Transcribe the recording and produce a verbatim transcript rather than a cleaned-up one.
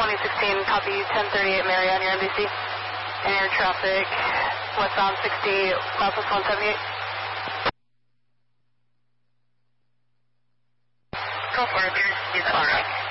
twenty sixteen, copy ten thirty-eight Mary on your N B C. Air traffic, westbound sixty, Southwest one seventy-eight. Go for it, here's the car.